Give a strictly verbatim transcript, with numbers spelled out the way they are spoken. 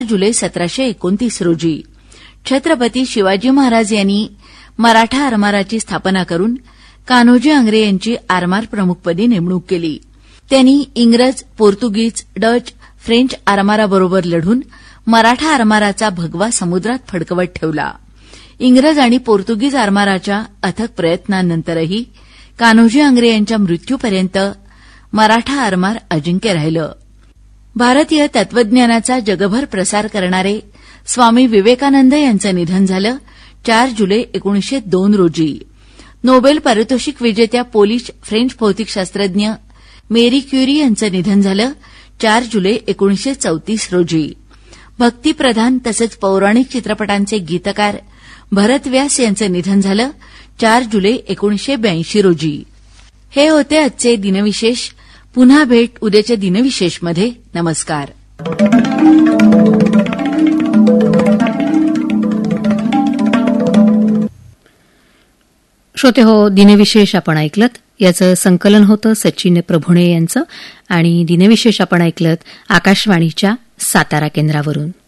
जुलै सतराशे एकोणतीस रोजी छत्रपती शिवाजी महाराज यांनी मराठा आरमाराची स्थापना करून कान्होजी आंग्रे यांची आरमार प्रमुखपदी नेमणूक केली. त्यांनी इंग्रज, पोर्तुगीज, डच, फ्रेंच आरमाराबरोबर लढून मराठा आरमाराचा भगवा समुद्रात फडकवत ठेवला. इंग्रज आणि पोर्तुगीज आरमाराच्या अथक प्रयत्नांनंतरही कान्होजी आंग्रे यांच्या मृत्यूपर्यंत मराठा आरमार अजिंक्य राहिलं. भारतीय तत्वज्ञानाचा जगभर प्रसार करणारे स्वामी विवेकानंद यांचं निधन झालं चार जुलै एकोणीसशे दोन रोजी. नोबेल पारितोषिक विजेत्या पोलिश फ्रेंच भौतिकशास्त्रज्ञ मेरी क्युरी यांचं निधन झालं चार जुलै एकोणीसशे चौतीस रोजी. भक्तिप्रधान तसंच पौराणिक चित्रपटांचे गीतकार भरत व्यास यांचं निधन झालं चार जुलै एकोणीसशे ब्याऐंशी रोजी. हे होते आजचे दिनविशेष. पुन्हा भेट उद्याच्या दिनविशेषमध्ये. नमस्कार. श्रोते हो, दिनविशेष आपण ऐकलत. याचं संकलन होतं सचिन प्रभुणे यांचं आणि दिनविशेष आपण ऐकलत आकाशवाणीच्या सातारा केंद्रावरून.